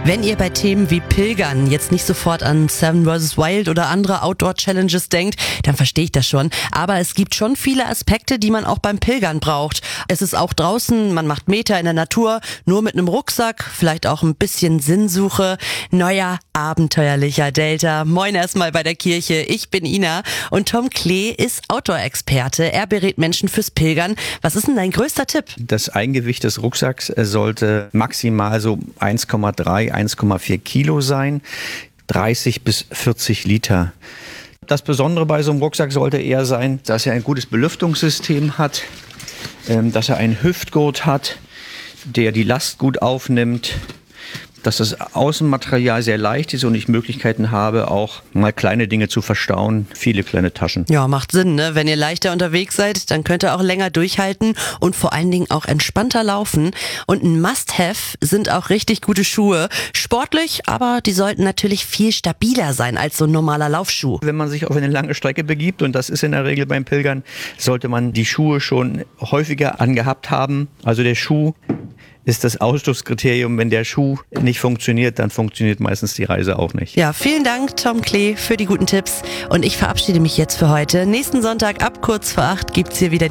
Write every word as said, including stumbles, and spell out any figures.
Wenn ihr bei Themen wie Pilgern jetzt nicht sofort an Seven versus. Wild oder andere Outdoor-Challenges denkt, dann verstehe ich das schon. Aber es gibt schon viele Aspekte, die man auch beim Pilgern braucht. Es ist auch draußen, man macht Meter in der Natur, nur mit einem Rucksack, vielleicht auch ein bisschen Sinnsuche. Neuer, abenteuerlicher Delta. Moin erstmal bei der Kirche. Ich bin Ina und Tom Klee ist Outdoor-Experte. Er berät Menschen fürs Pilgern. Was ist denn dein größter Tipp? Das Eigengewicht des Rucksacks sollte maximal so eins Komma drei, eins Komma vier Kilo sein. dreißig bis vierzig Liter. Das Besondere bei so einem Rucksack sollte eher sein, dass er ein gutes Belüftungssystem hat, dass er einen Hüftgurt hat, der die Last gut aufnimmt, dass das Außenmaterial sehr leicht ist und ich Möglichkeiten habe, auch mal kleine Dinge zu verstauen, viele kleine Taschen. Ja, macht Sinn, ne? Wenn ihr leichter unterwegs seid, dann könnt ihr auch länger durchhalten und vor allen Dingen auch entspannter laufen. Und ein Must-Have sind auch richtig gute Schuhe. Sportlich, aber die sollten natürlich viel stabiler sein als so ein normaler Laufschuh. Wenn man sich auf eine lange Strecke begibt, und das ist in der Regel beim Pilgern, sollte man die Schuhe schon häufiger angehabt haben. Also der Schuh ist das Ausschlusskriterium. Wenn der Schuh nicht funktioniert, dann funktioniert meistens die Reise auch nicht. Ja, vielen Dank, Tom Klee, für die guten Tipps. Und ich verabschiede mich jetzt für heute. Nächsten Sonntag ab kurz vor acht gibt's hier wieder